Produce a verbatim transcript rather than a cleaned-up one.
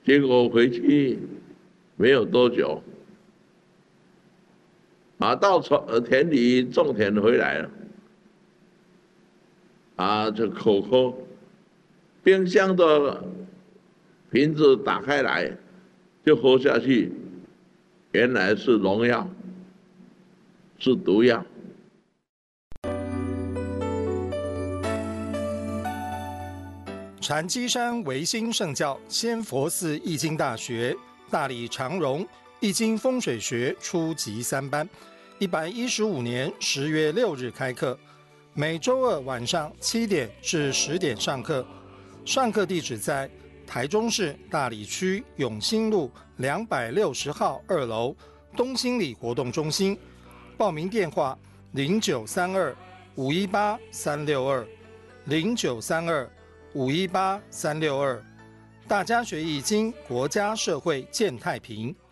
结果回去没有多久，啊，到田里种田回来了，啊，就口渴，冰箱的瓶子打开来就喝下去，原来是农药，是毒药。 禅机山维新圣教仙佛寺易经大学大理长荣易经风水学初级三班，一百一十五年十月六日开课，每周二晚上七点至十点上课。上课地址在台中市大理区永兴路两百六十号二楼东兴里活动中心。报名电话零九三二五一八三六二零九三二。五一八三六二，大家学易经，国家社会健太平。